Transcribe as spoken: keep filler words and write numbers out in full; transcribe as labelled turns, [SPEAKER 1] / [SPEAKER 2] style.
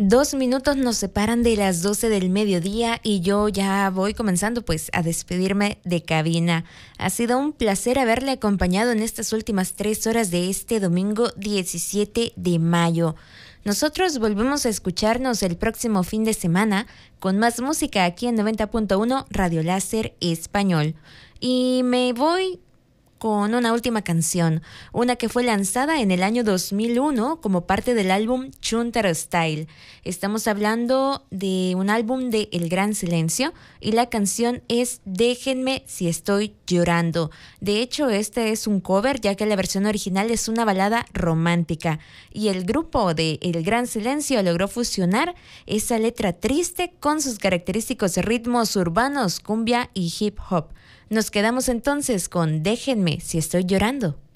[SPEAKER 1] Dos minutos nos separan de las doce del mediodía y yo ya voy comenzando pues a despedirme de cabina. Ha sido un placer haberle acompañado en estas últimas tres horas de este domingo diecisiete de mayo. Nosotros volvemos a escucharnos el próximo fin de semana con más música aquí en noventa punto uno Radio Láser Español. Y me voy con una última canción, una que fue lanzada en el año dos mil uno como parte del álbum Chunter Style. Estamos hablando de un álbum de El Gran Silencio y la canción es Déjenme si estoy llorando. De hecho, este es un cover ya que la versión original es una balada romántica y el grupo de El Gran Silencio logró fusionar esa letra triste con sus característicos ritmos urbanos, cumbia y hip hop. Nos quedamos entonces con Déjenme si estoy llorando.